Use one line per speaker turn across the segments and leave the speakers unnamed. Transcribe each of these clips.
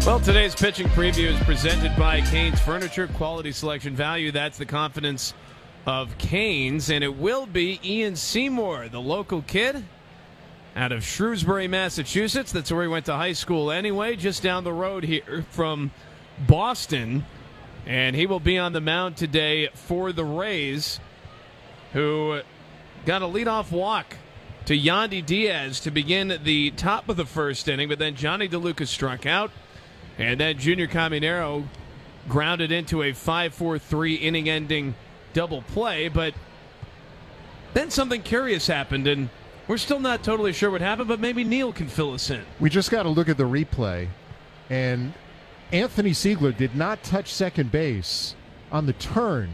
Well, today's pitching preview is presented by Canes Furniture, quality selection value. That's the confidence of Canes, and it will be Ian Seymour, the local kid out of Shrewsbury, Massachusetts. That's where he went to high school anyway, just down the road here from Boston. And he will be on the mound today for the Rays, who got a leadoff walk to Yandy Diaz to begin the top of the first inning, but then Johnny DeLuca struck out. And then Junior Caminero grounded into a 5-4-3 inning-ending double play. But then something curious happened, and we're still not totally sure what happened, but maybe Neil can fill us in.
We just got to look at the replay. And Anthony Siegler did not touch second base on the turn.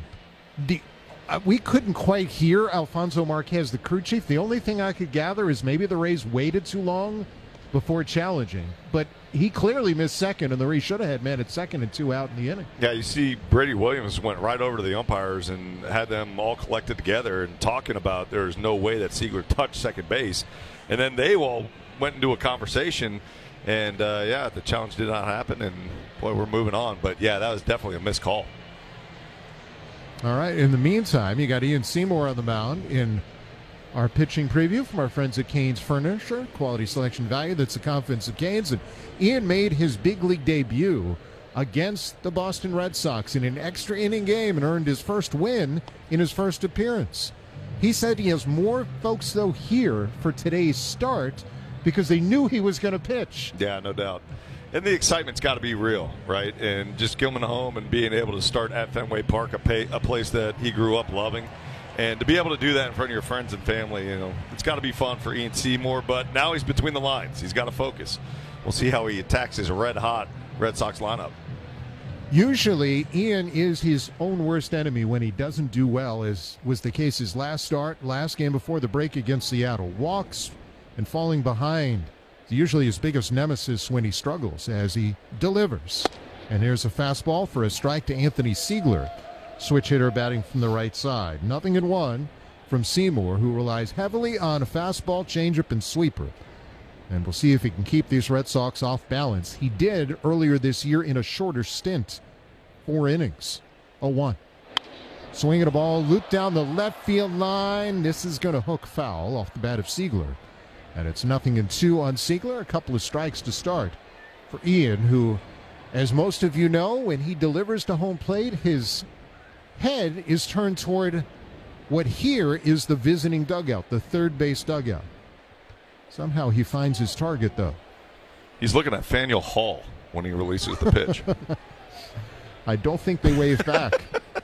We couldn't quite hear Alfonso Marquez, the crew chief. The only thing I could gather is maybe the Rays waited too long before challenging. But he clearly missed second, and the Rays should have had man at second and 2 out in the inning.
Yeah, you see Brady Williams went right over to the umpires and had them all collected together and talking about there's no way that Siegler touched second base. And then they all went into a conversation, and, the challenge did not happen, and, boy, we're moving on. But, yeah, that was definitely a missed call.
All right, in the meantime, you got Ian Seymour on the mound in our pitching preview from our friends at Canes Furniture, quality selection value. That's the confidence of Canes. And Ian made his big league debut against the Boston Red Sox in an extra inning game and earned his first win in his first appearance. He said he has more folks, though, here for today's start because they knew he was going to pitch.
Yeah, no doubt. And the excitement's got to be real, right? And just coming home and being able to start at Fenway Park, a place that he grew up loving. And to be able to do that in front of your friends and family, it's got to be fun for Ian Seymour. But now he's between the lines. He's got to focus. We'll see how he attacks his red-hot Red Sox lineup.
Usually, Ian is his own worst enemy when he doesn't do well, as was the case his last game before the break against Seattle. Walks and falling behind. It's usually his biggest nemesis when he struggles as he delivers. And here's a fastball for a strike to Anthony Siegler. Switch hitter batting from the right side. 0-1 from Seymour, who relies heavily on a fastball, changeup, and sweeper. And we'll see if he can keep these Red Sox off balance. He did earlier this year in a shorter stint. 4 innings. 0-1. Swinging a ball, looped down the left field line. This is going to hook foul off the bat of Siegler. And it's 0-2 on Siegler. A couple of strikes to start for Ian, who, as most of you know, when he delivers to home plate, his head is turned toward what here is the visiting dugout, the third base dugout. Somehow he finds his target, though.
He's looking at Faneuil Hall when he releases the pitch.
I don't think they wave back.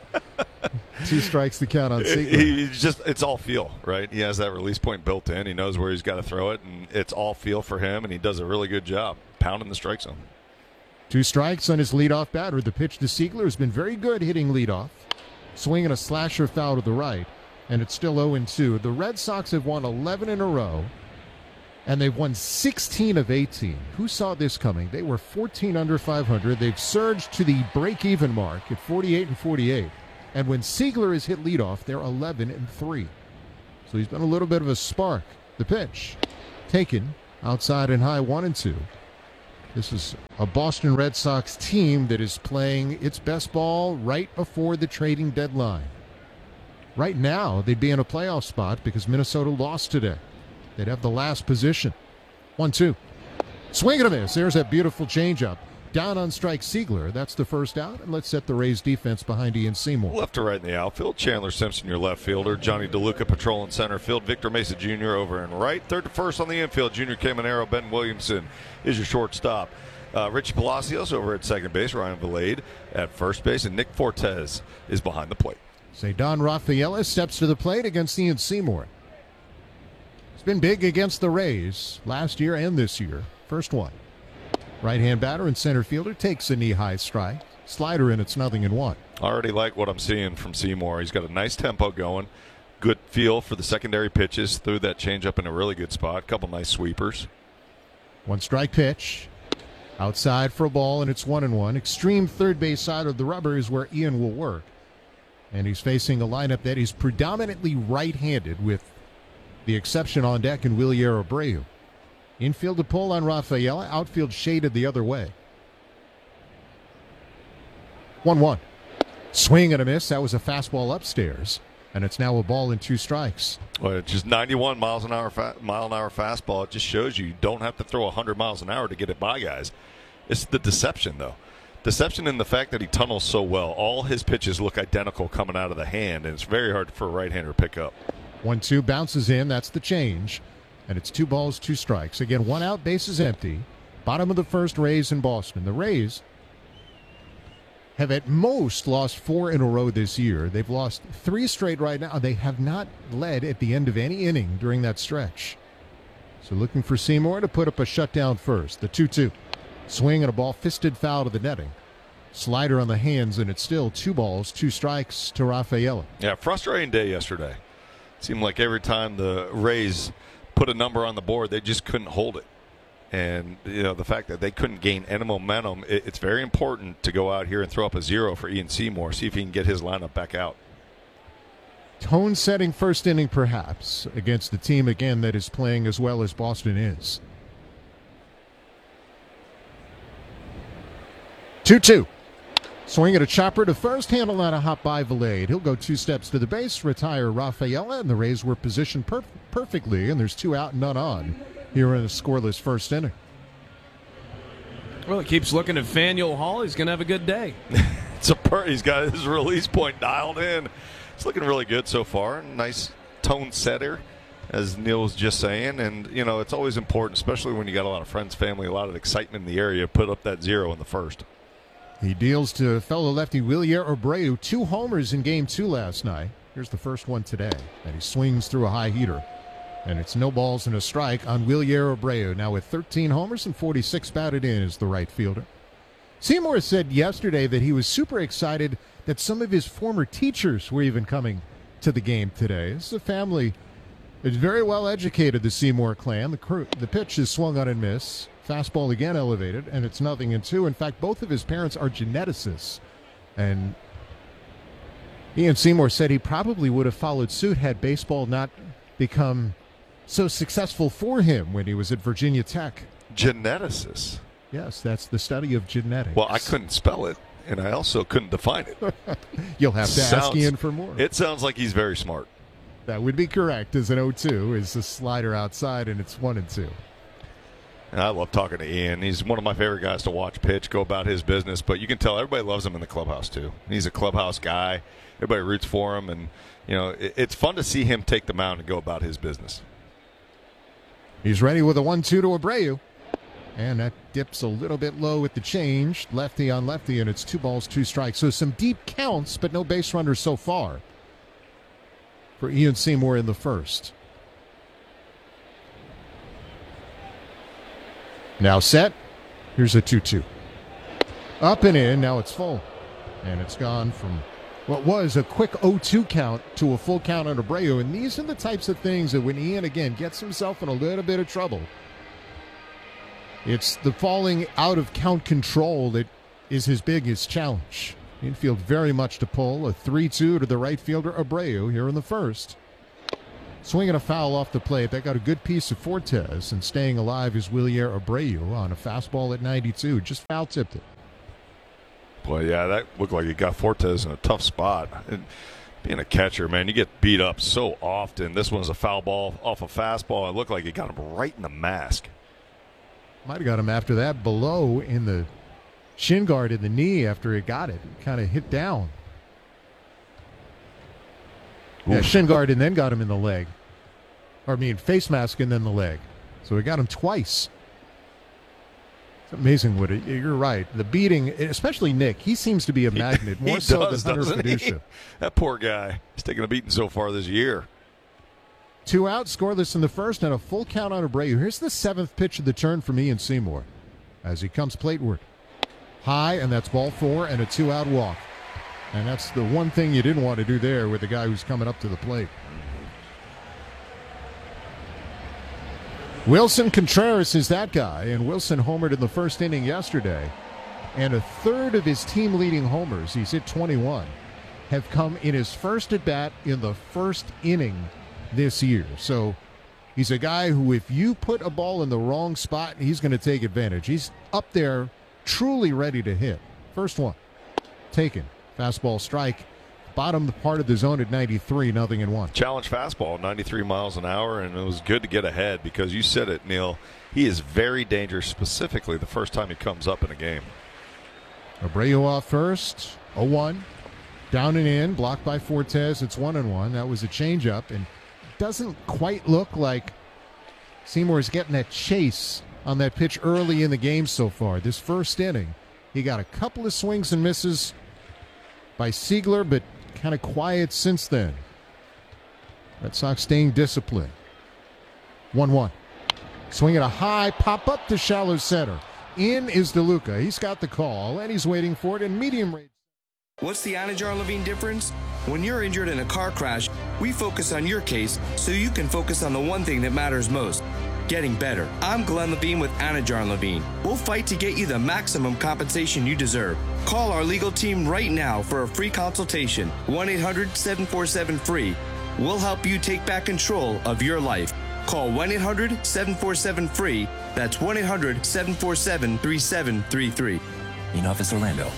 2 strikes to count on Siegler.
It's all feel, right? He has that release point built in. He knows where he's got to throw it, and it's all feel for him, and he does a really good job pounding the strike zone.
2 strikes on his leadoff batter. The pitch to Siegler has been very good hitting leadoff. Swinging a slasher foul to the right, and it's still 0-2. The Red Sox have won 11 in a row, and they've won 16 of 18. Who saw this coming? They were 14 under 500. They've surged to the break-even mark at 48-48. And when Siegler is hit leadoff, they're 11-3. So he's been a little bit of a spark. The pitch taken outside and high, 1-2. This is a Boston Red Sox team that is playing its best ball right before the trading deadline. Right now, they'd be in a playoff spot because Minnesota lost today. They'd have the last position. 1-2. Swing and a miss. There's that beautiful changeup. Down on strike Siegler. That's the first out. And let's set the Rays defense behind Ian Seymour.
Left to right in the outfield. Chandler Simpson, your left fielder. Johnny DeLuca patrolling center field. Victor Mesa Jr. over in right. Third to first on the infield. Junior Caminero. Ben Williamson is your shortstop. Richie Palacios over at second base. Ryan Vilade at first base. And Nick Fortes is behind the plate.
Don Rafaela steps to the plate against Ian Seymour. It's been big against the Rays last year and this year. First one. Right-hand batter and center fielder takes a knee-high strike. Slider in, it's 0-1.
Already like what I'm seeing from Seymour. He's got a nice tempo going. Good feel for the secondary pitches. Threw that changeup in a really good spot. Couple nice sweepers.
1 strike pitch. Outside for a ball, and it's 1-1. Extreme third base side of the rubber is where Ian will work. And he's facing a lineup that is predominantly right-handed, with the exception on deck in Wilyer Abreu. Infield to pull on Rafaela. Outfield shaded the other way. 1-1. Swing and a miss. That was a fastball upstairs, and it's now a ball and 2 strikes.
Well, it's just 91 miles an hour mile an hour fastball. It just shows you don't have to throw 100 miles an hour to get it by guys. It's the deception, though. Deception in the fact that he tunnels so well. All his pitches look identical coming out of the hand, and it's very hard for a right-hander to pick up.
1-2 bounces in. That's the change. And it's 2 balls, 2 strikes. Again, 1 out, bases empty. Bottom of the first, Rays in Boston. The Rays have at most lost 4 in a row this year. They've lost 3 straight right now. They have not led at the end of any inning during that stretch. So looking for Seymour to put up a shutdown first. The 2-2. Swing and a ball fisted foul to the netting. Slider on the hands, and it's still 2 balls, 2 strikes to Rafaela.
Yeah, frustrating day yesterday. Seemed like every time the Rays put a number on the board, they just couldn't hold it. And, the fact that they couldn't gain any momentum, it's very important to go out here and throw up a 0 for Ian Seymour, see if he can get his lineup back out.
Tone-setting first inning, perhaps, against the team, again, that is playing as well as Boston is. 2-2. Swing at a chopper to first, handle on a hop by Valade. He'll go 2 steps to the base, retire Rafaela, and the Rays were positioned perfectly, and there's 2 out, none on here in a scoreless first inning.
Well, he keeps looking at Faneuil Hall. He's going to have a good day.
He's got his release point dialed in. It's looking really good so far. Nice tone setter, as Neil was just saying. And, it's always important, especially when you got a lot of friends, family, a lot of excitement in the area, put up that 0 in the first.
He deals to fellow lefty Wilyer Abreu 2 homers in Game 2 last night. Here's the first one today, and he swings through a high heater. And it's no balls and a strike on Wilyer Abreu, now with 13 homers and 46 batted in as the right fielder. Seymour said yesterday that he was super excited that some of his former teachers were even coming to the game today. This is a family that's very well educated, the Seymour clan. The pitch is swung on and miss. Fastball again elevated, and it's 0-2. In fact, both of his parents are geneticists. And Ian Seymour said he probably would have followed suit had baseball not become so successful for him when he was at Virginia Tech.
Geneticists?
Yes, that's the study of genetics.
Well, I couldn't spell it, and I also couldn't define it.
You'll have to ask Ian for more.
It sounds like he's very smart.
That would be correct, as an 0-2 is a slider outside, and it's 1-2.
And I love talking to Ian. He's one of my favorite guys to watch pitch, go about his business. But you can tell everybody loves him in the clubhouse, too. He's a clubhouse guy. Everybody roots for him. And, it's fun to see him take the mound and go about his business.
He's ready with a 1-2 to Abreu. And that dips a little bit low with the change. Lefty on lefty, and it's 2 balls, 2 strikes. So some deep counts, but no base runners so far for Ian Seymour in the first. Now set. Here's a 2-2. Up and in. Now it's full. And it's gone from what was a quick 0-2 count to a full count on Abreu. And these are the types of things that when Ian, again, gets himself in a little bit of trouble, it's the falling out of count control that is his biggest challenge. Infield very much to pull. A 3-2 to the right fielder, Abreu, here in the first. Swinging a foul off the plate. That got a good piece of Fortes, and staying alive is Wilyer Abreu on a fastball at 92. Just foul tipped it.
Boy, yeah, that looked like he got Fortes in a tough spot. And being a catcher, man, you get beat up so often. This one's a foul ball off a fastball. It looked like he got him right in the mask.
Might have got him after that below in the shin guard in the knee after he got it. Kind of hit down. Yeah, shin guard and then got him in the leg. Face mask and then the leg. So he got him twice. It's amazing what you're right. The beating, especially Nick, he seems to be a magnet more so than Hunter Fiducia.
That poor guy. He's taking a beating so far this year.
2 out, scoreless in the first, and a full count on Abreu. Here's the 7th pitch of the turn from Ian Seymour as he comes plateward. High, and that's ball 4 and a 2-out walk. And that's the one thing you didn't want to do there with the guy who's coming up to the plate. Wilson Contreras is that guy, and Wilson homered in the first inning yesterday. And a third of his team-leading homers, he's hit 21, have come in his first at-bat in the first inning this year. So he's a guy who, if you put a ball in the wrong spot, he's going to take advantage. He's up there truly ready to hit. First one. taken. Fastball strike. Bottom part of the zone at 93, 0-1.
Challenge fastball, 93 miles an hour, and it was good to get ahead because you said it, Neil. He is very dangerous, specifically the first time he comes up in a game.
Abreu off first, 0-1. Down and in, blocked by Fortes. It's 1-1. That was a changeup, and doesn't quite look like Seymour's getting that chase on that pitch early in the game so far. This first inning, he got a couple of swings and misses by Siegler, but kind of quiet since then. Red Sox staying disciplined. 1-1. Swing at a high, pop up to shallow center. In is DeLuca. He's got the call, and he's waiting for it in medium range.
What's the Anajar Levine difference? When you're injured in a car crash, we focus on your case so you can focus on the one thing that matters most, getting better. I'm Glenn Levine with Anajar Levine. We'll fight to get you the maximum compensation you deserve. Call our legal team right now for a free consultation. 1-800-747-FREE. We'll help you take back control of your life. Call 1-800-747-FREE. That's 1-800-747-3733.
In Office Orlando.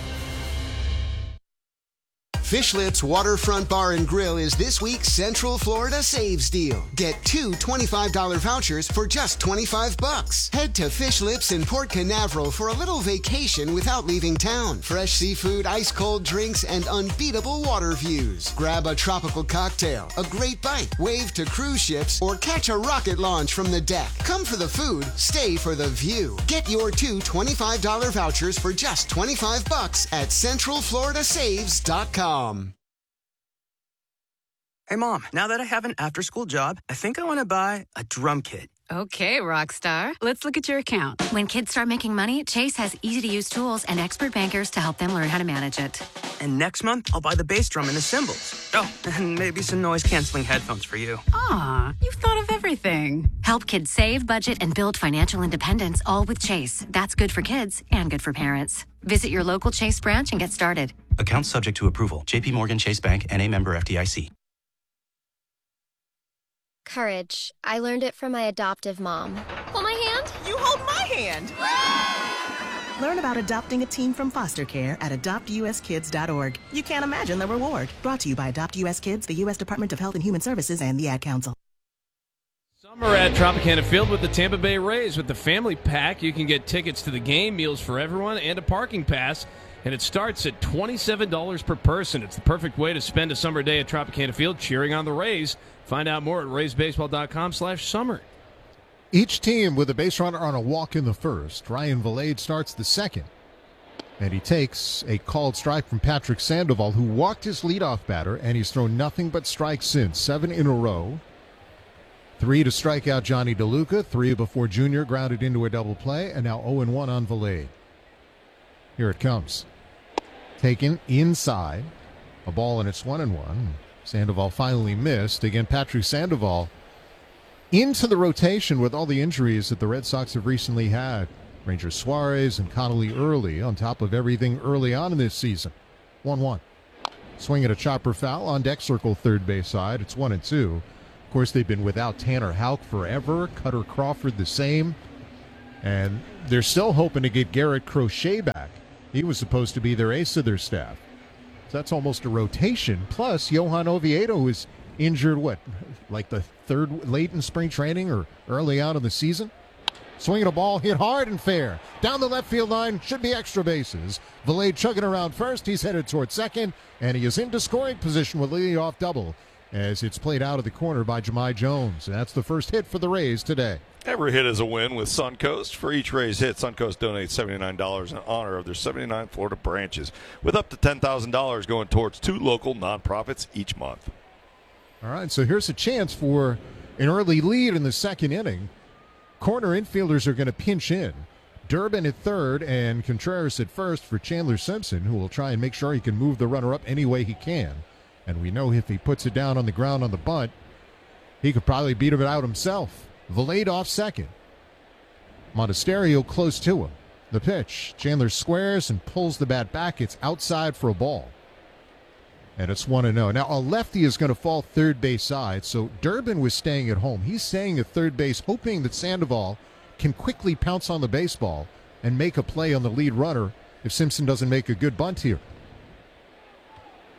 Fish Lips Waterfront Bar and Grill is this week's Central Florida Saves Deal. Get 2 $25 vouchers for just $25. Head to Fish Lips in Port Canaveral for a little vacation without leaving town. Fresh seafood, ice-cold drinks, and unbeatable water views. Grab a tropical cocktail, a great bite, wave to cruise ships, or catch a rocket launch from the deck. Come for the food, stay for the view. Get your 2 $25 vouchers for just $25 at CentralFloridaSaves.com.
Hey, Mom, now that I have an after-school job, I think I want to buy a drum kit.
Okay, Rockstar. Let's look at your account. When kids start making money, Chase has easy-to-use tools and expert bankers to help them learn how to manage it.
And next month, I'll buy the bass drum and the cymbals. Oh, and maybe some noise-canceling headphones for you.
Aw, you've thought of everything. Help kids save, budget, and build financial independence, all with Chase. That's good for kids and good for parents. Visit your local Chase branch and get started.
Account subject to approval. J.P. Morgan Chase Bank, N.A. member FDIC.
Courage. I learned it from my adoptive mom. Hold my hand.
You hold my hand. Learn about adopting a teen from foster care at adoptuskids.org. You can't imagine the reward. Brought to you by Adopt US Kids, the U.S. Department of Health and Human Services, and the Ad Council.
Summer at Tropicana Field with the Tampa Bay Rays. With the family pack, you can get tickets to the game, meals for everyone, and a parking pass. And it starts at $27 per person. It's the perfect way to spend a summer day at Tropicana Field cheering on the Rays. Find out more at raysbaseball.com/summer.
Each team with a base runner on a walk in the first. Ryan Vilade starts the second. And he takes a called strike from Patrick Sandoval, who walked his leadoff batter, and he's thrown nothing but strikes since. 7 in a row. 3 to strike out Johnny DeLuca. 3 before Junior grounded into a double play. And now 0-1 on Vilade. Here it comes. Taken inside. A ball, and it's 1-1. Sandoval finally missed. Again, Patrick Sandoval into the rotation with all the injuries that the Red Sox have recently had. Ranger Suarez and Connolly early, on top of everything early on in this season. 1-1. Swing at a chopper foul on deck circle third base side. It's 1-2. Of course, they've been without Tanner Houck forever. Cutter Crawford the same. And they're still hoping to get Garrett Crochet back. He was supposed to be their ace of their staff. So that's almost a rotation. Plus, Johan Oviedo is injured, like the third late in spring training or early on in the season? Swinging a ball, hit hard and fair. Down the left field line, should be extra bases. Vilade chugging around first. He's headed toward second, and he is into scoring position with leadoff double as it's played out of the corner by Jahmai Jones. And that's the first hit for the Rays today.
Every hit is a win with Suncoast. For each Rays hit, Suncoast donates $79 in honor of their 79 Florida branches, with up to $10,000 going towards 2 local nonprofits each month.
All right, so here's a chance for an early lead in the second inning. Corner infielders are going to pinch in. Durbin at third and Contreras at first for Chandler Simpson, who will try and make sure he can move the runner up any way he can. And we know if he puts it down on the ground on the bunt, he could probably beat him out himself. Vilade off second. Monasterio close to him. The pitch. Chandler squares and pulls the bat back. It's outside for a ball. And it's 1-0. Now, a lefty is going to fall third base side, so Durbin was staying at home. He's staying at third base, hoping that Sandoval can quickly pounce on the baseball and make a play on the lead runner if Simpson doesn't make a good bunt here.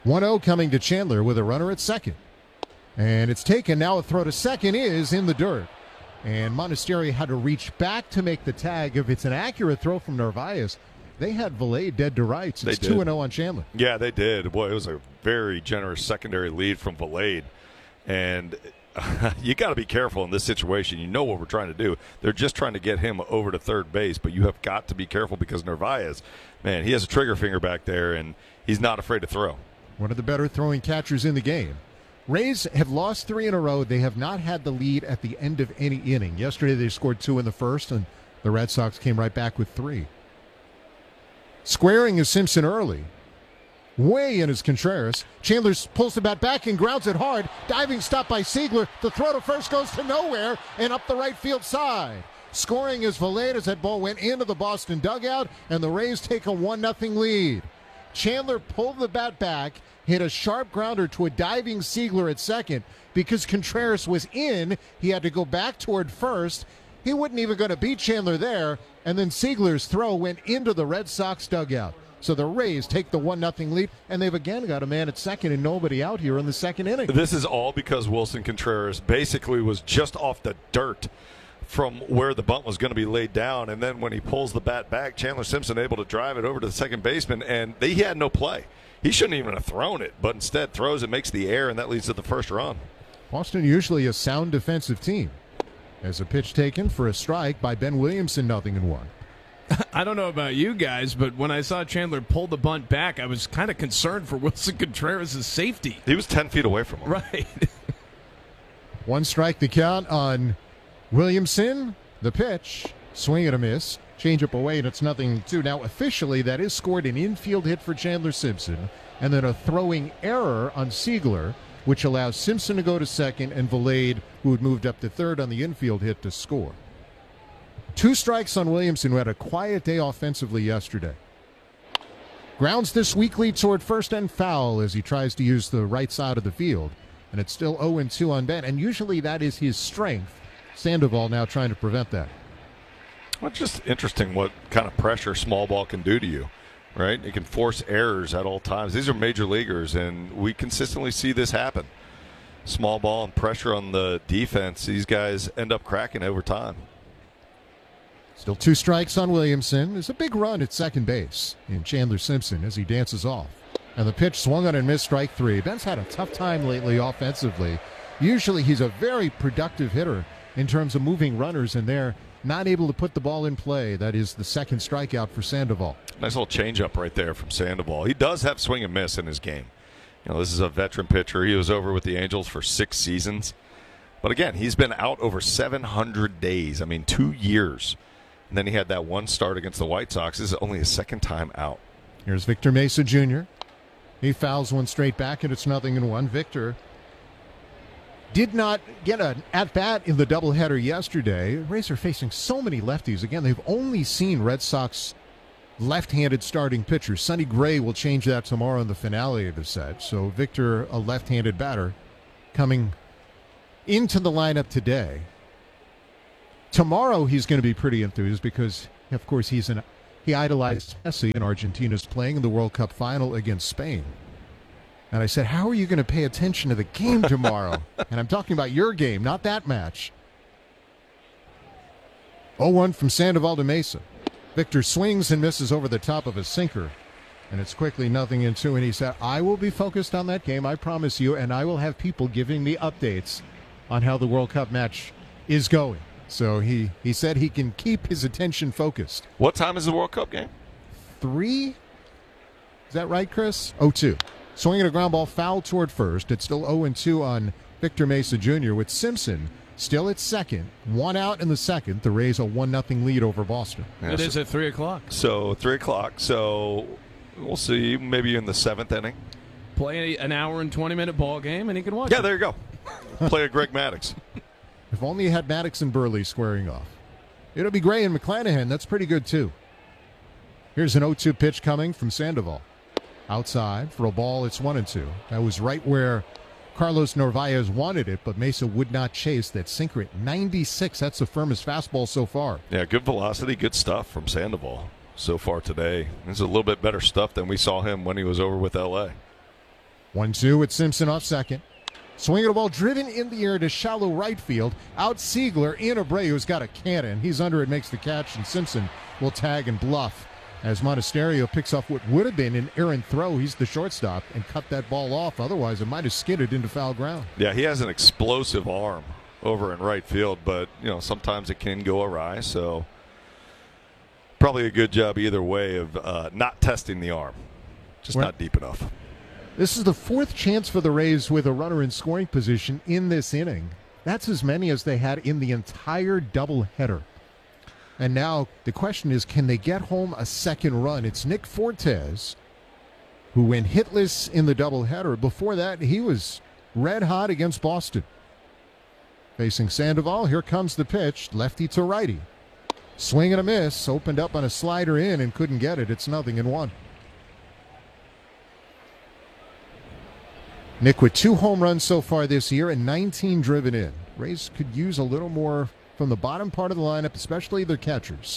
1-0 coming to Chandler with a runner at second. And it's taken. Now a throw to second is in the dirt. And Monasterio had to reach back to make the tag. If it's an accurate throw from Narvaez, they had Valade dead to rights. It's 2-0 on Chandler.
Yeah, they did. Boy, it was a very generous secondary lead from Valade. And you got to be careful in this situation. You know what we're trying to do. They're just trying to get him over to third base, but you have got to be careful because Narvaez, man, he has a trigger finger back there, and he's not afraid to throw.
One of the better throwing catchers in the game. Rays have lost 3 in a row. They have not had the lead at the end of any inning. Yesterday they scored 2 in the first, and the Red Sox came right back with 3. Squaring is Simpson early. Way in is Contreras. Chandler pulls the bat back and grounds it hard. Diving stop by Siegler. The throw to first goes to nowhere and up the right field side. Scoring is Valade as that ball went into the Boston dugout, and the Rays take a 1-0 lead. Chandler pulled the bat back, hit a sharp grounder to a diving Siegler at second. Because Contreras was in, he had to go back toward first. He wasn't even going to beat Chandler there, and then Siegler's throw went into the Red Sox dugout. So the Rays take the 1-0 lead, and they've again got a man at second and nobody out here in the second inning.
This is all because Wilson Contreras basically was just off the dirt from where the bunt was going to be laid down, and then when he pulls the bat back, Chandler Simpson able to drive it over to the second baseman, and he had no play. He shouldn't even have thrown it, but instead throws it, makes the air, and that leads to the first run.
Boston usually a sound defensive team. As a pitch taken for a strike by Ben Williamson, 0-1.
I don't know about you guys, but when I saw Chandler pull the bunt back, I was kind of concerned for Wilson Contreras' safety.
He was 10 feet away from him.
Right.
1 strike the count on Williamson. The pitch, swing and a miss. Change up away, and it's 0-2. Now, officially, that is scored an infield hit for Chandler Simpson, and then a throwing error on Siegler, which allows Simpson to go to second and Valade, who had moved up to third on the infield hit, to score. 2 strikes on Williamson, who had a quiet day offensively yesterday. Grounds this week lead toward first and foul as he tries to use the right side of the field. And it's still 0-2 on Ben, and usually that is his strength. Sandoval now trying to prevent that.
Well, it's just interesting what kind of pressure small ball can do to you, right? It can force errors at all times. These are major leaguers, and we consistently see this happen. Small ball and pressure on the defense, these guys end up cracking over time.
Still 2 strikes on Williamson. There's a big run at second base in Chandler Simpson as he dances off. And the pitch swung on and missed, strike 3. Ben's had a tough time lately offensively. Usually he's a very productive hitter in terms of moving runners, and they're not able to put the ball in play. That is the second strikeout for Sandoval.
Nice little changeup right there from Sandoval. He does have swing and miss in his game. You know, this is a veteran pitcher. He was over with the Angels for 6 seasons. But again, he's been out over 700 days. I mean, 2 years. And then he had that 1 start against the White Sox. This is only his second time out.
Here's Victor Mesa Jr. He fouls one straight back, and it's 0-1. Victor did not get an at-bat in the doubleheader yesterday. Rays are facing so many lefties. Again, they've only seen Red Sox left-handed starting pitchers. Sonny Gray will change that tomorrow in the finale of the set. So Victor, a left-handed batter, coming into the lineup today. Tomorrow he's going to be pretty enthused because, of course, he idolized Messi, and Argentina's playing in the World Cup final against Spain. And I said, how are you going to pay attention to the game tomorrow? And I'm talking about your game, not that match. 0-1 from Sandoval to Mesa. Victor swings and misses over the top of a sinker. And it's quickly 0-2. And he said, I will be focused on that game, I promise you, and I will have people giving me updates on how the World Cup match is going. So he said he can keep his attention focused.
What time is the World Cup game?
3? Is that right, Chris? 0-2. Swinging a ground ball foul toward first. It's still 0-2 on Victor Mesa Jr. with Simpson still at second. 1 out in the second. The Rays a 1-0 lead over Boston.
It is at 3 o'clock.
So 3 o'clock. So we'll see. Maybe in the 7th inning.
Play an hour and 20-minute ball game, and he can watch it.
Yeah, there you go. Play a Greg Maddux.
If only you had Maddux and Burley squaring off. It'll be Gray and McClanahan. That's pretty good, too. Here's an 0-2 pitch coming from Sandoval. Outside for a ball, it's 1-2. That was right where Carlos Narvaez wanted it, but Mesa would not chase that sinker at 96. That's the firmest fastball so far.
Yeah, good velocity, good stuff from Sandoval so far today. This is a little bit better stuff than we saw him when he was over with L.A.
1-2 with Simpson off second. Swinging a ball driven in the air to shallow right field. Out Siegler, in Abreu's got a cannon. He's under it, makes the catch, and Simpson will tag and bluff as Monasterio picks off what would have been an errant throw. He's the shortstop and cut that ball off. Otherwise, it might have skidded into foul ground.
Yeah, he has an explosive arm over in right field, but sometimes it can go awry. So probably a good job either way of not testing the arm, just not deep enough.
This is the fourth chance for the Rays with a runner in scoring position in this inning. That's as many as they had in the entire doubleheader. And now the question is, can they get home a second run? It's Nick Fortes, who went hitless in the doubleheader. Before that, he was red hot against Boston. Facing Sandoval, here comes the pitch, lefty to righty. Swing and a miss, opened up on a slider in and couldn't get it. It's 0-1. Nick with 2 home runs so far this year and 19 driven in. Rays could use a little more from the bottom part of the lineup, especially their catchers.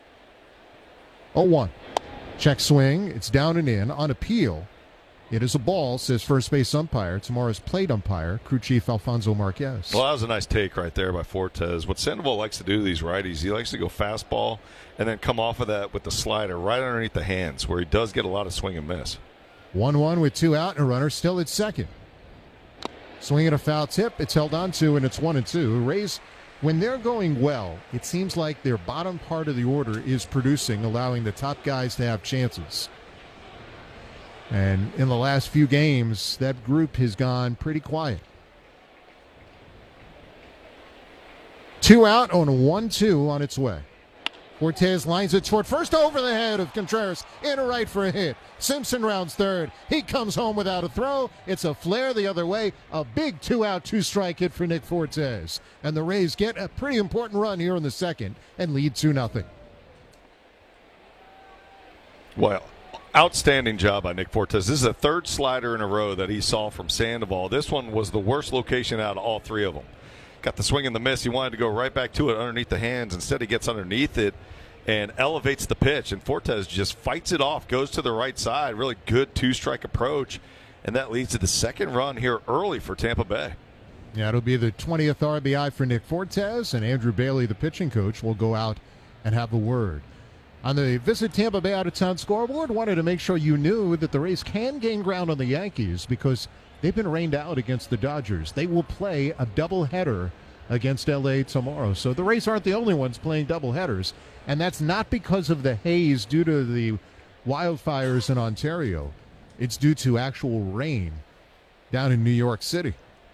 0-1. Check swing. It's down and in. On appeal, it is a ball, says first base umpire, tomorrow's plate umpire, crew chief Alfonso Marquez.
Well, that was a nice take right there by Fortes. What Sandoval likes to do to these righties, he likes to go fastball and then come off of that with the slider right underneath the hands, where he does get a lot of swing and miss.
1-1 with 2 out and a runner still at second. Swing at a foul tip. It's held on to, and it's 1-2. Rays, when they're going well, it seems like their bottom part of the order is producing, allowing the top guys to have chances. And in the last few games, that group has gone pretty quiet. 2 out on a 1-2 on its way. Fortes lines it toward first, over the head of Contreras, into right for a hit. Simpson rounds third. He comes home without a throw. It's a flare the other way. A big 2-out, 2-strike hit for Nick Fortes. And the Rays get a pretty important run here in the second and lead 2-0.
Well, outstanding job by Nick Fortes. This is the third slider in a row that he saw from Sandoval. This one was the worst location out of all 3 of them. Got the swing and the miss. He wanted to go right back to it underneath the hands. Instead, he gets underneath it and elevates the pitch. And Fortes just fights it off, goes to the right side. Really good 2-strike approach. And that leads to the second run here early for Tampa Bay.
Yeah, it'll be the 20th RBI for Nick Fortes, and Andrew Bailey, the pitching coach, will go out and have a word. On the Visit Tampa Bay Out-of-Town scoreboard, wanted to make sure you knew that the Rays can gain ground on the Yankees because they've been rained out against the Dodgers. They will play a doubleheader against L.A. tomorrow. So the Rays aren't the only ones playing doubleheaders, and that's not because of the haze due to the wildfires in Ontario. It's due to actual rain down in New York City.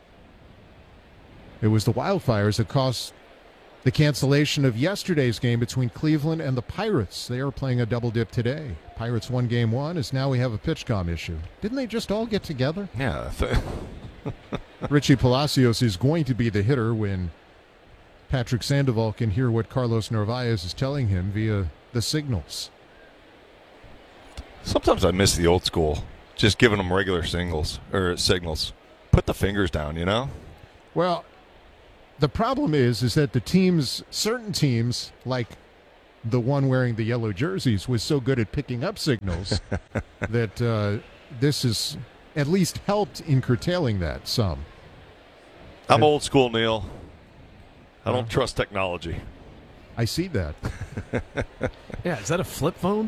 It was the wildfires that caused the cancellation of yesterday's game between Cleveland and the Pirates. They are playing a double dip today. Pirates won game 1, as now we have a PitchCom issue. Didn't they just all get together?
Yeah.
Richie Palacios is going to be the hitter when Patrick Sandoval can hear what Carlos Narvaez is telling him via the signals.
Sometimes I miss the old school, just giving them regular singles or signals. Put the fingers down, you know?
Well, the problem is that the teams, certain teams, like the one wearing the yellow jerseys, was so good at picking up signals that this has at least helped in curtailing that some.
I'm old school, Neil. I don't trust technology.
I see that.
Yeah, is that a flip phone?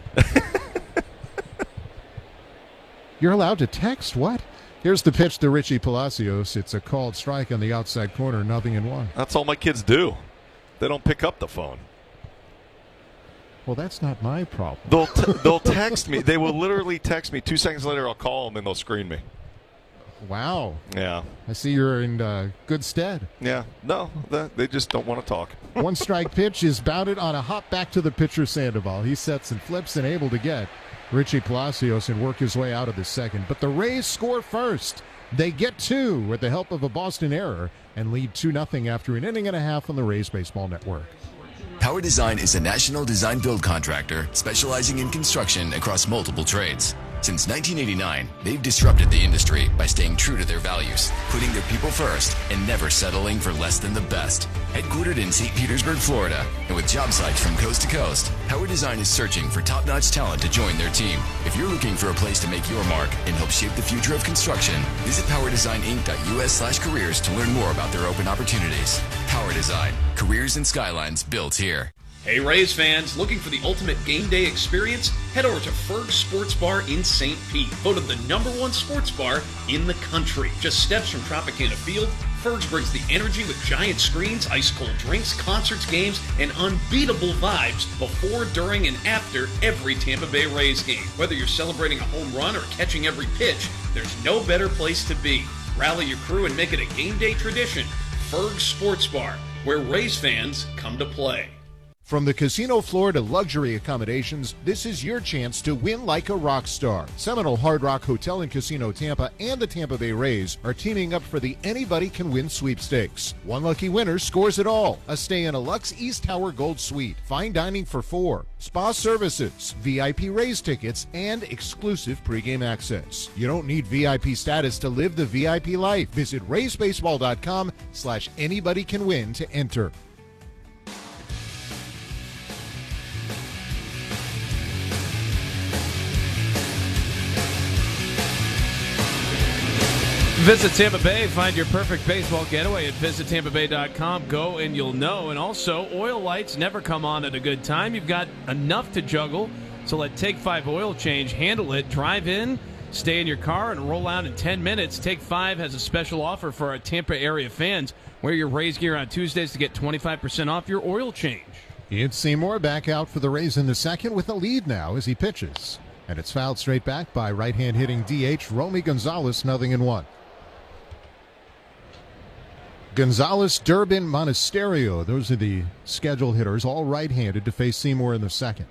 You're allowed to text? What? Here's the pitch to Richie Palacios. It's a called strike on the outside corner, 0-1.
That's all my kids do. They don't pick up the phone.
Well, that's not my problem.
They'll text me. They will literally text me. 2 seconds later, I'll call them, and they'll screen me.
Wow.
Yeah.
I see you're in good stead.
Yeah. No, they just don't want to talk.
1 strike pitch is bounded on a hop back to the pitcher Sandoval. He sets and flips and able to get Richie Palacios and work his way out of the second. But the Rays score first. They get 2 with the help of a Boston error and lead 2-0 after an inning and a half on the Rays Baseball Network.
Power Design is a national design build contractor specializing in construction across multiple trades. Since 1989, they've disrupted the industry by staying true to their values, putting their people first, and never settling for less than the best. Headquartered in St. Petersburg, Florida, and with job sites from coast to coast, Power Design is searching for top-notch talent to join their team. If you're looking for a place to make your mark and help shape the future of construction, visit powerdesigninc.us/careers to learn more about their open opportunities. Power Design, careers and skylines built here.
Hey Rays fans, looking for the ultimate game day experience? Head over to Ferg's Sports Bar in St. Pete, voted the #1 sports bar in the country. Just steps from Tropicana Field, Ferg's brings the energy with giant screens, ice-cold drinks, concerts, games, and unbeatable vibes before, during, and after every Tampa Bay Rays game. Whether you're celebrating a home run or catching every pitch, there's no better place to be. Rally your crew and make it a game day tradition. Ferg's Sports Bar, where Rays fans come to play.
From the Casino Florida luxury accommodations, this is your chance to win like a rock star. Seminole Hard Rock Hotel and Casino Tampa and the Tampa Bay Rays are teaming up for the Anybody Can Win sweepstakes. One lucky winner scores it all. A stay in a Lux East Tower Gold Suite, fine dining for 4, spa services, VIP Rays tickets, and exclusive pregame access. You don't need VIP status to live the VIP life. Visit RaysBaseball.com/anybodycanwin to enter.
Visit Tampa Bay. Find your perfect baseball getaway at visitTampaBay.com. Go and you'll know. And also, oil lights never come on at a good time. You've got enough to juggle, so let Take 5 Oil Change handle it. Drive in, stay in your car, and roll out in 10 minutes. Take 5 has a special offer for our Tampa area fans. Wear your Rays gear on Tuesdays to get 25% off your oil change.
Ian Seymour back out for the Rays in the second with a lead now as he pitches. And it's fouled straight back by right-hand hitting DH Romy Gonzalez, 0-1. Gonzalez, Durbin, Monasterio. Those are the scheduled hitters, all right-handed to face Seymour in the second.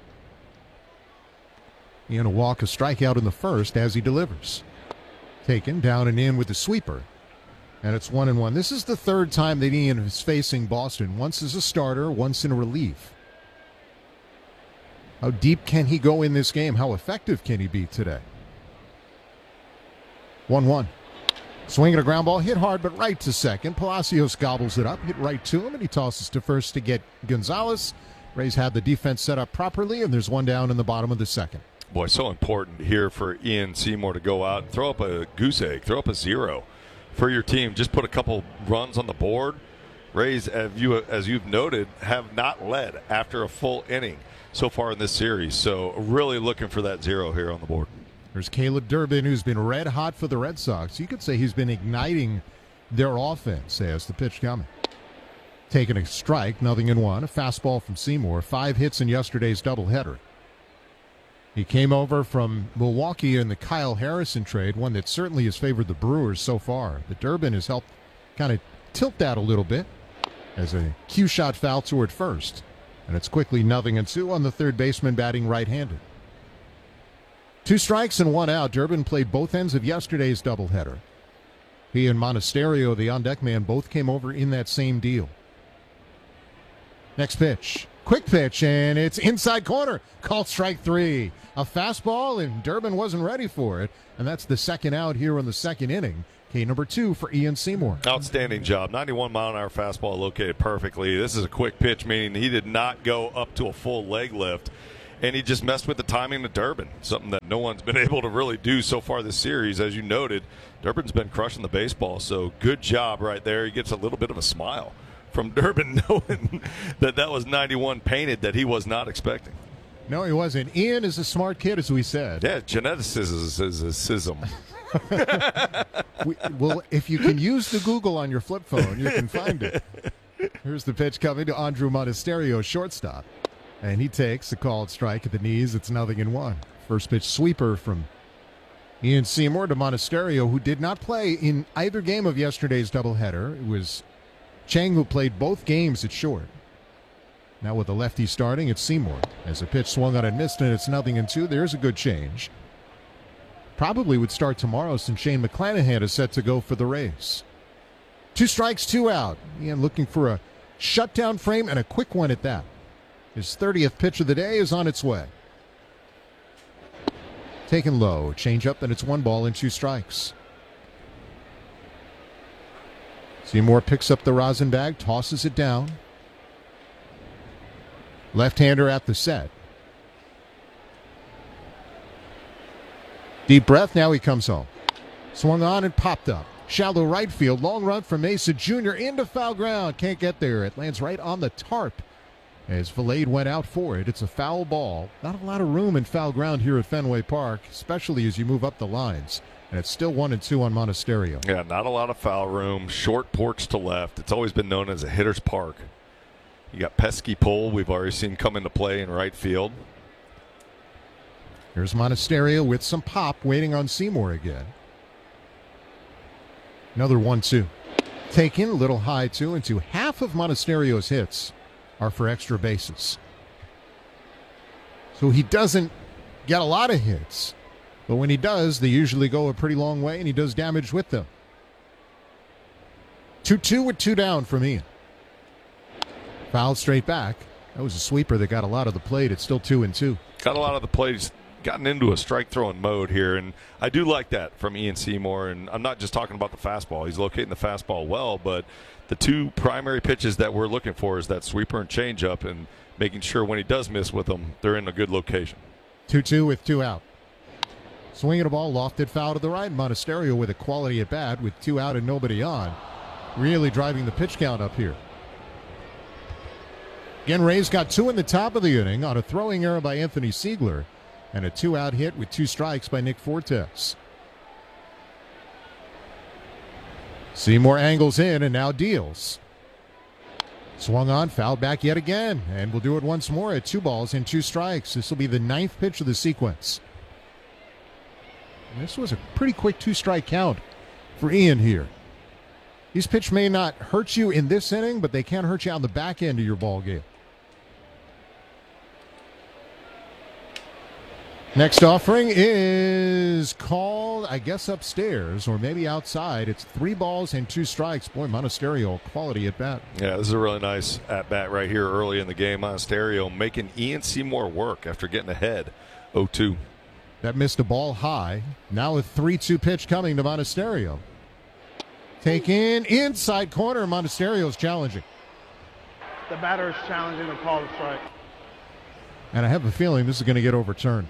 Ian will walk a strikeout in the first as he delivers. Taken down and in with the sweeper. And it's 1-1. This is the third time that Ian is facing Boston. Once as a starter, once in relief. How deep can he go in this game? How effective can he be today? 1-1. Swing and a ground ball, hit hard, but right to second. Palacios gobbles it up, hit right to him, and he tosses to first to get Gonzalez. Rays had the defense set up properly, and there's one down in the bottom of the second.
Boy, so important here for Ian Seymour to go out and throw up a goose egg, throw up a 0 for your team. Just put a couple runs on the board. Rays, as you've noted, have not led after a full inning so far in this series. So really looking for that 0 here on the board.
There's Caleb Durbin, who's been red hot for the Red Sox. You could say he's been igniting their offense as the pitch coming. Taking a strike, 0-1. A fastball from Seymour. 5 hits in yesterday's doubleheader. He came over from Milwaukee in the Kyle Harrison trade, one that certainly has favored the Brewers so far. The Durbin has helped kind of tilt that a little bit as a cue shot foul toward first. And it's quickly 0-2 on the third baseman batting right-handed. 2 strikes and 1 out. Durbin played both ends of yesterday's doubleheader. He and Monasterio, the on-deck man, both came over in that same deal. Next pitch. Quick pitch, and it's inside corner. Called strike 3. A fastball, and Durbin wasn't ready for it. And that's the second out here in the second inning. K number 2 for Ian Seymour.
Outstanding job. 91-mile-an-hour fastball located perfectly. This is a quick pitch, meaning he did not go up to a full leg lift. And he just messed with the timing of Durbin, something that no one's been able to really do so far this series. As you noted, Durbin's been crushing the baseball, so good job right there. He gets a little bit of a smile from Durbin, knowing that was 91 painted that he was not expecting.
No, he wasn't. Ian is a smart kid, as we said.
Yeah, geneticism.
Well, if you can use the Google on your flip phone, you can find it. Here's the pitch coming to Andrew Monasterio, shortstop. And he takes a called strike at the knees. It's 0-1. First pitch sweeper from Ian Seymour to Monasterio, who did not play in either game of yesterday's doubleheader. It was Chang who played both games at short. Now with the lefty starting, it's Seymour. As a pitch swung on and missed, and it's 0-2. There's a good change. Probably would start tomorrow since Shane McClanahan is set to go for the Rays. 2 strikes, 2 out. Ian looking for a shutdown frame and a quick one at that. His 30th pitch of the day is on its way. Taken low. Change up, and it's 1 ball and 2 strikes. Seymour picks up the rosin bag, tosses it down. Left-hander at the set. Deep breath, now he comes home. Swung on and popped up. Shallow right field, long run from Mesa Jr. into foul ground. Can't get there. It lands right on the tarp as Valade went out for it. It's a foul ball. Not a lot of room in foul ground here at Fenway Park, especially as you move up the lines. And it's still 1-2 on Monasterio.
Yeah, not a lot of foul room. Short porch to left. It's always been known as a hitter's park. You got pesky pole we've already seen come into play in right field.
Here's Monasterio with some pop, waiting on Seymour again. Another 1-2. Taken a little high, 2-2. Half of Monasterio's hits are for extra bases. So he doesn't get a lot of hits. But when he does, they usually go a pretty long way, and he does damage with them. 2-2 with 2 down from Ian. Fouled straight back. That was a sweeper that got a lot of the plate. It's still 2-2.
Got a lot of the plays. Gotten into a strike-throwing mode here, and I do like that from Ian Seymour. And I'm not just talking about the fastball. He's locating the fastball well, but the 2 primary pitches that we're looking for is that sweeper and changeup, and making sure when he does miss with them, they're in a good location.
2-2 with 2 out. Swinging a ball, lofted foul to the right. Monasterio with a quality at bat with 2 out and nobody on. Really driving the pitch count up here. Again, Rays got 2 in the top of the inning on a throwing error by Anthony Siegler and a 2-out hit with 2 strikes by Nick Fortes. Seymour angles in and now deals. Swung on, fouled back yet again, and we'll do it once more at 2 balls and 2 strikes. This will be the 9th pitch of the sequence. And this was a pretty quick 2-strike count for Ian here. These pitches may not hurt you in this inning, but they can hurt you on the back end of your ball game. Next offering is called, I guess, upstairs or maybe outside. It's 3 balls and 2 strikes. Boy, Monasterio, quality at bat.
Yeah, this is a really nice at bat right here early in the game. Monasterio making Ian Seymour work after getting ahead 0-2.
That missed a ball high. Now a 3-2 pitch coming to Monasterio. Taken inside corner. Monasterio's challenging.
The batter is challenging the call to strike.
And I have a feeling this is going to get overturned.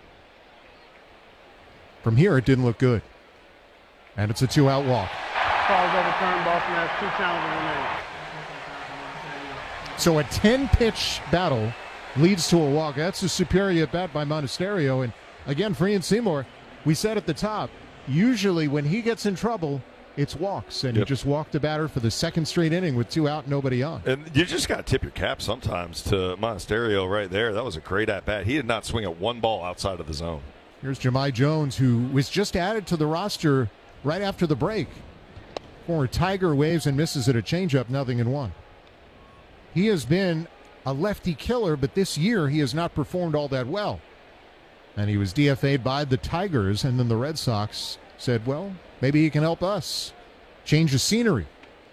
From here, it didn't look good. And it's a 2-out walk.
Call's overturned. Boston has 2 challenges remaining.
So a 10-pitch battle leads to a walk. That's a superior at bat by Monasterio. And again, for Ian Seymour, we said at the top, usually when he gets in trouble, it's walks. And he just walked the batter for the 2nd straight inning with 2 out, nobody on.
And you just got to tip your cap sometimes to Monasterio right there. That was a great at bat. He did not swing at 1 ball outside of the zone.
Here's Jahmai Jones, who was just added to the roster right after the break. Former Tiger waves and misses at a changeup, 0-1. He has been a lefty killer, but this year he has not performed all that well. And he was DFA'd by the Tigers, and then the Red Sox said, well, maybe he can help us change the scenery.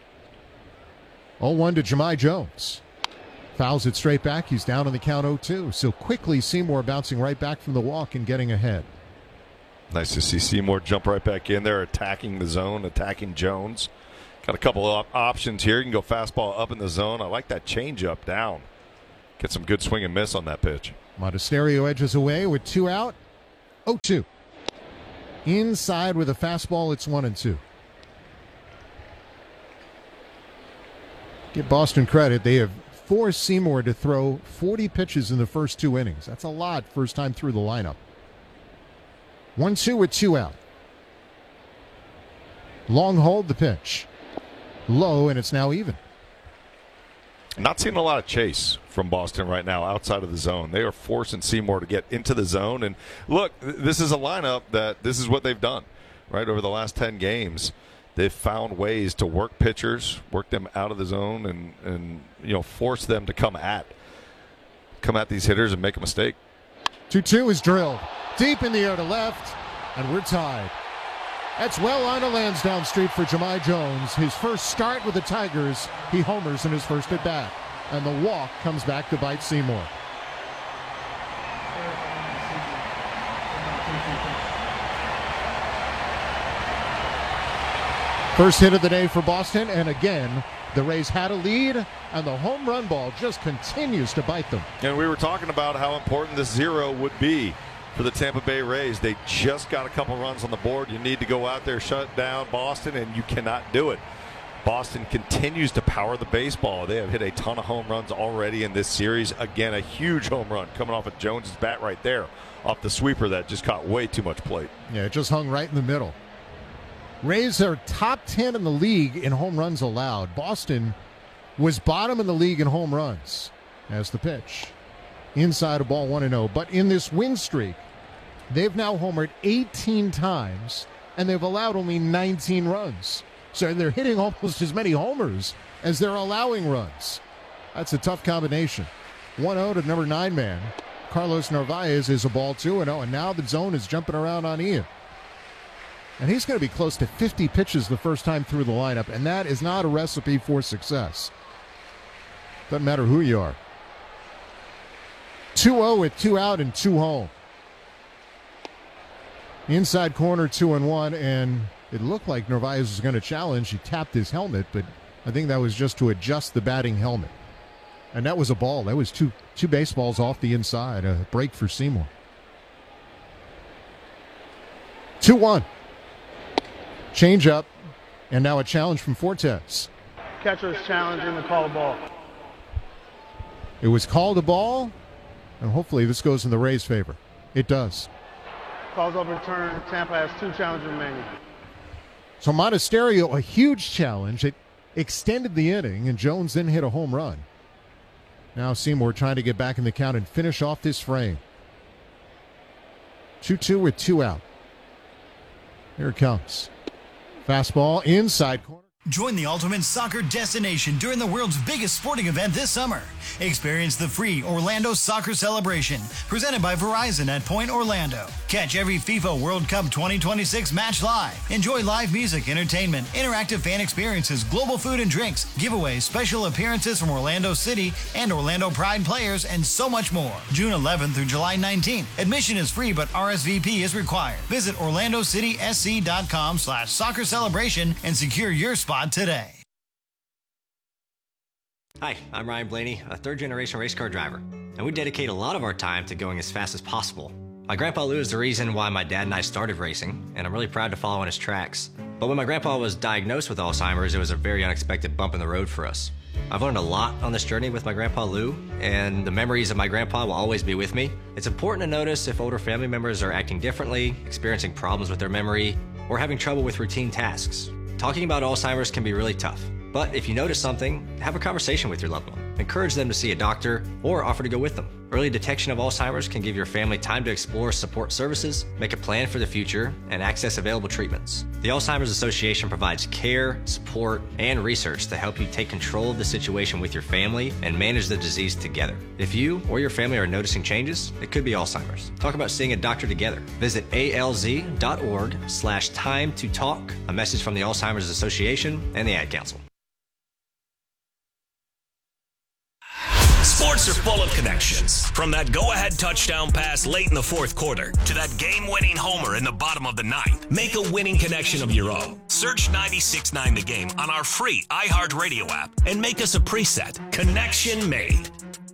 0-1 to Jahmai Jones. Fouls it straight back. He's down on the count 0-2. So quickly, Seymour bouncing right back from the walk and getting ahead.
Nice to see Seymour jump right back in there, attacking the zone, attacking Jones. Got a couple of options here. You can go fastball up in the zone. I like that changeup down. Get some good swing and miss on that pitch.
Monasterio edges away with 2 out. 0-2. Inside with a fastball, it's 1-2. Give Boston credit. They have forced Seymour to throw 40 pitches in the first 2 innings. That's a lot first time through the lineup. 1-2 with 2 out. Long hold the pitch. Low, and it's now even.
Not seeing a lot of chase from Boston right now outside of the zone. They are forcing Seymour to get into the zone. And look, this is a lineup that this is what they've done, right? Over the last 10 games, they've found ways to work pitchers, work them out of the zone, and force them to come at these hitters and make a mistake.
2-2 is drilled. Deep in the air to left, and we're tied. That's well on to Lansdowne Street for Jahmai Jones. His first start with the Tigers, he homers in his first at-bat. And the walk comes back to bite Seymour. First hit of the day for Boston, and again, the Rays had a lead, and the home run ball just continues to bite them.
And we were talking about how important this 0 would be for the Tampa Bay Rays. They just got a couple runs on the board. You need to go out there, shut down Boston, and you cannot do it. Boston continues to power the baseball. They have hit a ton of home runs already in this series. Again, a huge home run coming off of Jones's bat right there, off the sweeper that just caught way too much plate.
Yeah, it just hung right in the middle. Rays are top 10 in the league in home runs allowed. Boston was bottom in the league in home runs. As the pitch. Inside a ball 1-0. But in this win streak, they've now homered 18 times, and they've allowed only 19 runs. So they're hitting almost as many homers as they're allowing runs. That's a tough combination. 1-0 to number 9 man. Carlos Narvaez is a ball 2-0, and now the zone is jumping around on Ian. And he's going to be close to 50 pitches the first time through the lineup, and that is not a recipe for success. Doesn't matter who you are. 2-0 with 2 out and 2 home. Inside corner 2-1, and it looked like Narvaez was going to challenge. He tapped his helmet, but I think that was just to adjust the batting helmet. And that was a ball. That was two baseballs off the inside. A break for Seymour. 2-1. Change up, and now a challenge from Fortes.
Catcher's challenging to call a ball.
It was called a ball, and hopefully this goes in the Rays' favor. It does.
Calls overturned. Tampa has 2 challenges remaining.
So Monasterio, a huge challenge. It extended the inning, and Jones then hit a home run. Now Seymour trying to get back in the count and finish off this frame. 2-2 with 2 out. Here it comes. Fastball inside corner.
Join the ultimate soccer destination during the world's biggest sporting event this summer. Experience the free Orlando Soccer Celebration, presented by Verizon at Point Orlando. Catch every FIFA World Cup 2026 match live. Enjoy live music, entertainment, interactive fan experiences, global food and drinks, giveaways, special appearances from Orlando City and Orlando Pride players, and so much more. June 11th through July 19th. Admission is free, but RSVP is required. Visit orlandocitysc.com/soccer celebration and secure your spot today.
Hi, I'm Ryan Blaney, a third-generation race car driver, and we dedicate a lot of our time to going as fast as possible. My grandpa Lou is the reason why my dad and I started racing, and I'm really proud to follow in his tracks. But when my grandpa was diagnosed with Alzheimer's, it was a very unexpected bump in the road for us. I've learned a lot on this journey with my grandpa Lou, and the memories of my grandpa will always be with me. It's important to notice if older family members are acting differently, experiencing problems with their memory, or having trouble with routine tasks. Talking about Alzheimer's can be really tough, but if you notice something, have a conversation with your loved one. Encourage them to see a doctor or offer to go with them. Early detection of Alzheimer's can give your family time to explore support services, make a plan for the future, and access available treatments. The Alzheimer's Association provides care, support, and research to help you take control of the situation with your family and manage the disease together. If you or your family are noticing changes, it could be Alzheimer's. Talk about seeing a doctor together. Visit alz.org/time to talk. A message from the Alzheimer's Association and the Ad Council.
Sports are full of connections. From that go-ahead touchdown pass late in the fourth quarter to that game-winning homer in the bottom of the ninth. Make a winning connection of your own. Search 96.9 The Game on our free iHeartRadio app and make us a preset. Connection made.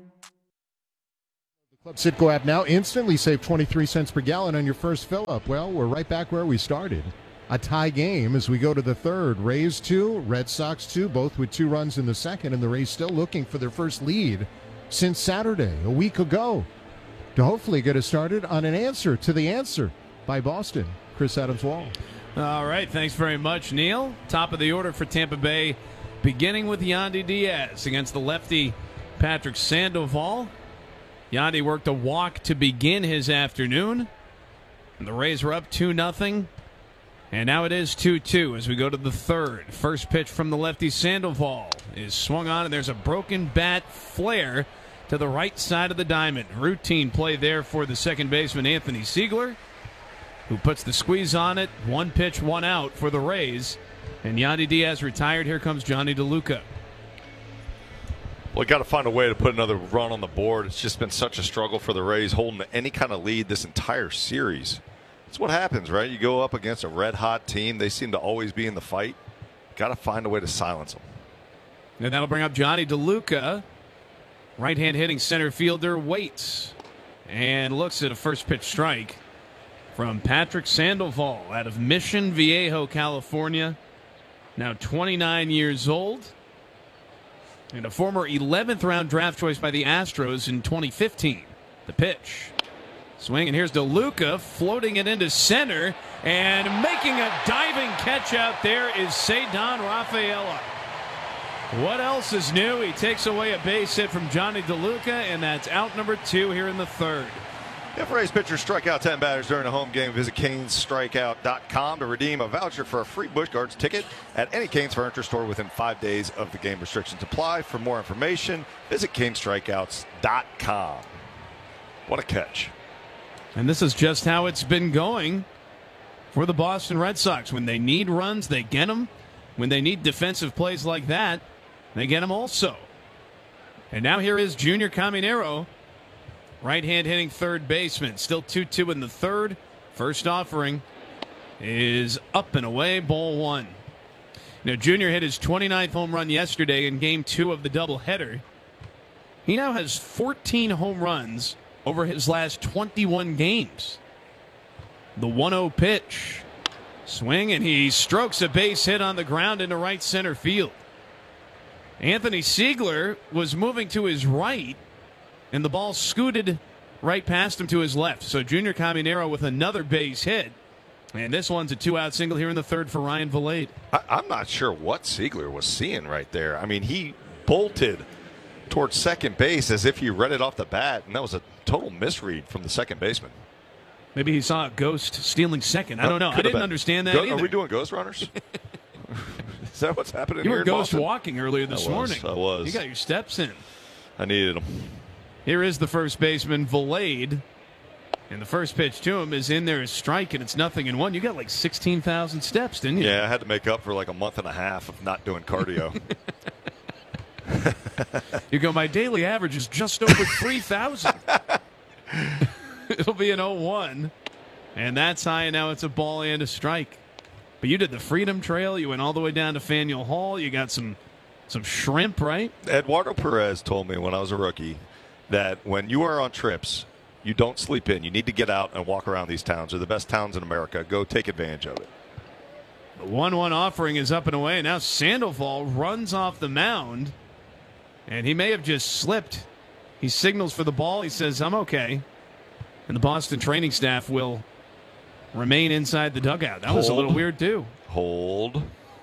The Club Citgo app now instantly save 23 cents per gallon on your first fill-up. Well, we're right back where we started. A tie game as we go to the third. Rays 2, Red Sox 2, both with 2 runs in the second, and the Rays still looking for their first lead since Saturday, a week ago, to hopefully get us started on an answer to the answer by Boston. Chris Adams-Wall.
All right, thanks very much, Neil. Top of the order for Tampa Bay, beginning with Yandy Diaz against the lefty Patrick Sandoval. Yandy worked a walk to begin his afternoon, and the Rays were up 2-0. And now it is 2-2 as we go to the third. First pitch from the lefty Sandoval is swung on, and there's a broken bat flare to the right side of the diamond. Routine play there for the second baseman Anthony Siegler, who puts the squeeze on it. 1 pitch, 1 out for the Rays. And Yandy Diaz retired. Here comes Johnny DeLuca.
Well, got to find a way to put another run on the board. It's just been such a struggle for the Rays holding any kind of lead this entire series. That's what happens, right? You go up against a red-hot team. They seem to always be in the fight. got to find a way to silence them.
And that'll bring up Johnny DeLuca. Right-hand hitting center fielder waits and looks at a first pitch strike from Patrick Sandoval out of Mission Viejo, California. Now 29 years old. And a former 11th round draft choice by the Astros in 2015. The pitch. Swing, and here's DeLuca floating it into center. And making a diving catch out there is Ceddanne Rafaela. What else is new? He takes away a base hit from Johnny DeLuca, and that's out number 2 here in the third.
If Rays pitchers strike out 10 batters during a home game, visit CanesStrikeout.com to redeem a voucher for a free Busch Gardens ticket at any Canes Furniture store within 5 days of the game. Restrictions apply. For more information, visit CanesStrikeouts.com. What a catch.
And this is just how it's been going for the Boston Red Sox. When they need runs, they get them. When they need defensive plays like that, they get them also. And now here is Junior Caminero, right-hand hitting third baseman. Still 2-2 in the third. First offering is up and away, ball 1. Now, Junior hit his 29th home run yesterday in Game 2 of the doubleheader. He now has 14 home runs over his last 21 games. The 1-0 pitch. Swing, and he strokes a base hit on the ground into right center field. Anthony Siegler was moving to his right, and the ball scooted right past him to his left. So Junior Caminero with another base hit. And this one's a 2-out single here in the third for Ryan Vilade.
I'm not sure what Siegler was seeing right there. I mean, he bolted towards second base as if he read it off the bat, and that was a total misread from the second baseman.
Maybe he saw a ghost stealing second. I don't know. I didn't understand that either.
Are we doing ghost runners? Is that what's happening here?
You were ghost
Boston?
walking earlier this morning.
I was.
You got your steps in.
I needed them.
Here is the first baseman, Vilade. And the first pitch to him is in there, is strike, and it's 0-1. You got like 16,000 steps, didn't you?
Yeah, I had to make up for like a month and a half of not doing cardio.
You go, my daily average is just over 3,000. It'll be an 0-1. And that's high, and now it's a ball and a strike. But you did the Freedom Trail. You went all the way down to Faneuil Hall. You got some shrimp, right?
Eduardo Perez told me when I was a rookie that when you are on trips, you don't sleep in. You need to get out and walk around these towns. They're the best towns in America. Go take advantage of it.
The 1-1 offering is up and away. Now Sandoval runs off the mound, and he may have just slipped. He signals for the ball. He says, I'm okay. And the Boston training staff will remain inside the dugout. That was a little weird, too.
Hold.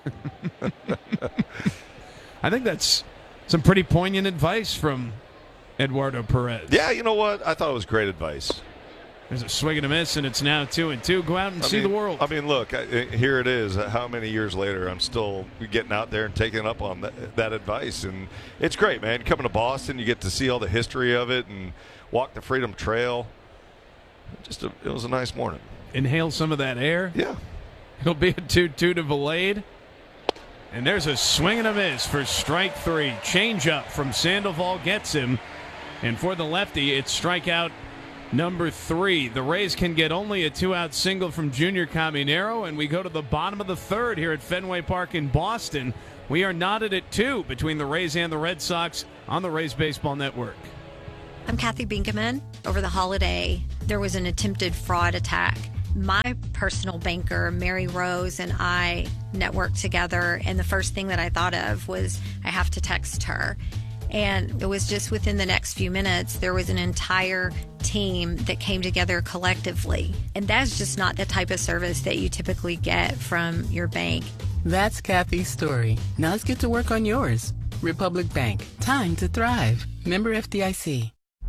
I think that's some pretty poignant advice from Eduardo Perez.
Yeah, you know what? I thought it was great advice.
There's a swing and a miss, and it's now 2-2. Go out and see the world.
I mean, look, here it is. How many years later, I'm still getting out there and taking up on that advice. And it's great, man. Coming to Boston, you get to see all the history of it and walk the Freedom Trail. It was a nice morning.
Inhale some of that air.
Yeah.
It'll be a 2-2 to Vilade. And there's a swing and a miss for strike 3. Change up from Sandoval gets him. And for the lefty, it's strikeout number 3. The Rays can get only a 2-out single from Junior Caminero, and we go to the bottom of the third here at Fenway Park in Boston. We are knotted at 2 between the Rays and the Red Sox on the Rays Baseball Network.
I'm Kathy Binkaman. Over the holiday, there was an attempted fraud attack. My personal banker, Mary Rose, and I networked together, and the first thing that I thought of was I have to text her. And it was just within the next few minutes, there was an entire team that came together collectively. And that's just not the type of service that you typically get from your bank.
That's Kathy's story. Now let's get to work on yours. Republic Bank. Time to thrive. Member FDIC.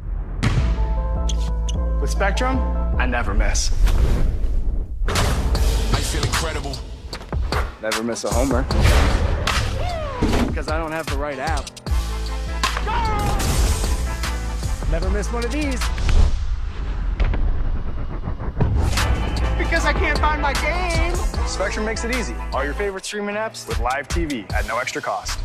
With Spectrum, I never miss.
I feel incredible.
Never miss a homer. Because I don't have the right app. Never miss one of these. Because I can't find my game. Spectrum makes it easy. All your favorite streaming apps with live TV at no extra cost.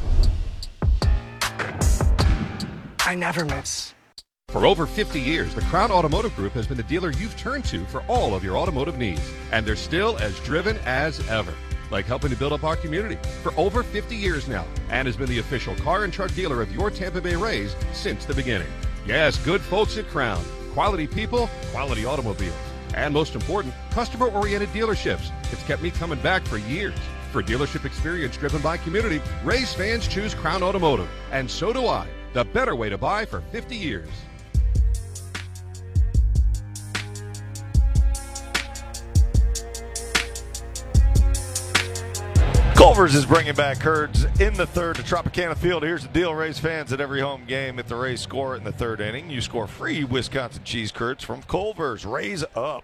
I never miss.
For over 50 years, the Crown Automotive Group has been the dealer you've turned to for all of your automotive needs, and they're still as driven as ever. like helping to build up our community for over 50 years now, and has been the official car and truck dealer of your Tampa Bay Rays since the beginning. Yes, good folks at Crown. Quality people, quality automobiles. And most important, customer-oriented dealerships. It's kept me coming back for years. For dealership experience driven by community, Rays fans choose Crown Automotive. And so do I. The better way to buy for 50 years.
Culver's is bringing back Kurds in the third to Tropicana Field. Here's the deal, Rays fans. At every home game, if the Rays score in the third inning, you score free Wisconsin cheese curds from Culver's. Rays up.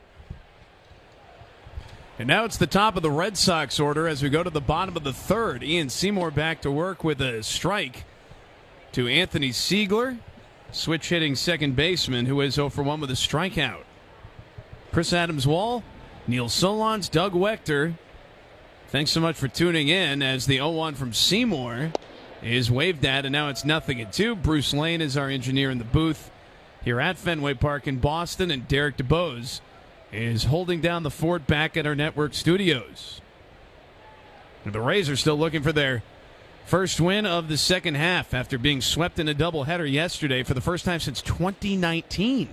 And now it's the top of the Red Sox order as we go to the bottom of the third. Ian Seymour back to work with a strike to Anthony Siegler, switch-hitting second baseman, who is 0 for 1 with a strikeout. Chris Adams-Wall, Neil Solondz, Doug Wechter. Thanks so much for tuning in as the 0-1 from Seymour is waved at, and now it's 0-2. Bruce Lane is our engineer in the booth here at Fenway Park in Boston, and Derek DeBose is holding down the fort back at our network studios. And the Rays are still looking for their first win of the second half after being swept in a doubleheader yesterday for the first time since 2019.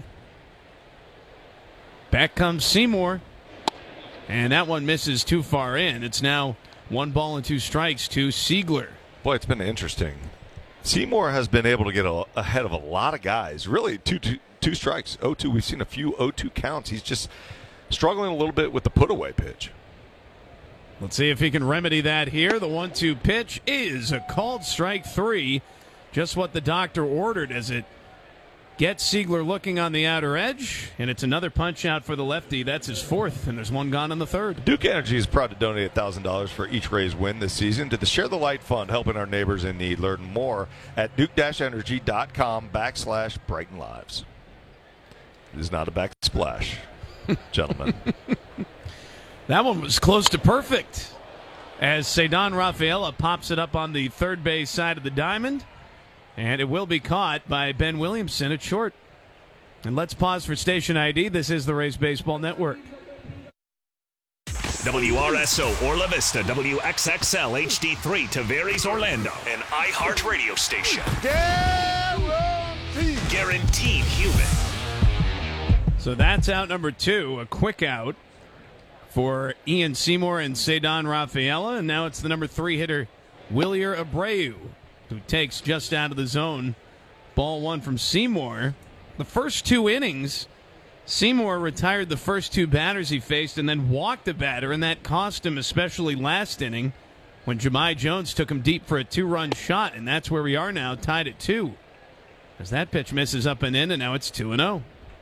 Back comes Seymour. And that one misses too far in. It's now 1 ball and 2 strikes to Siegler.
Boy, it's been interesting. Seymour has been able to get ahead of a lot of guys. Really, two strikes, 0-2. We've seen a few 0-2 counts. He's just struggling a little bit with the put-away pitch.
Let's see if he can remedy that here. The 1-2 pitch is a called strike 3. Just what the doctor ordered as it gets Siegler looking on the outer edge, and it's another punch out for the lefty. That's his 4th, and there's 1 gone on the 3rd.
Duke Energy is proud to donate $1,000 for each Rays win this season to the Share the Light Fund, helping our neighbors in need. Learn more at duke-energy.com/Brighten Lives. It is not a backsplash, gentlemen.
That one was close to perfect as Ceddanne Rafaela pops it up on the third base side of the diamond. And it will be caught by Ben Williamson at short. And let's pause for station ID. This is the Rays Baseball Network.
WRSO Orla Vista, WXXL HD3 Tavares Orlando, an iHeart radio station. Guaranteed human.
So that's out number 2, a quick out for Ian Seymour and Ceddanne Rafaela. And now it's the number 3 hitter, Wilyer Abreu, who takes just out of the zone. Ball 1 from Seymour. The first 2 innings, Seymour retired the first 2 batters he faced and then walked a batter, and that cost him, especially last inning when Jahmai Jones took him deep for a 2-run shot, and that's where we are now, tied at 2. As that pitch misses up and in, and now it's 2-0.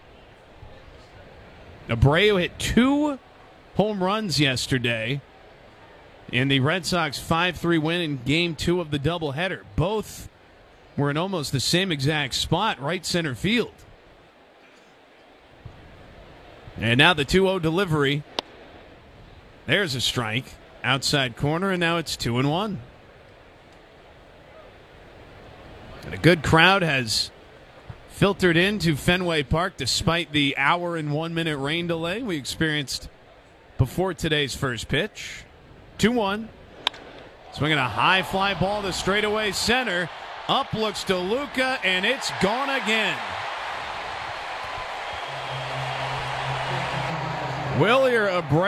Abreu hit 2 home runs yesterday in the Red Sox 5-3 win in Game 2 of the doubleheader. Both were in almost the same exact spot, right center field. And now the 2-0 delivery. There's a strike. Outside corner, and now it's 2-1. And a good crowd has filtered into Fenway Park despite the hour and 1 minute rain delay we experienced before today's first pitch. 2-1. Swinging a high fly ball to straightaway center. Up looks DeLuca, and it's gone again. Wilyer Abreu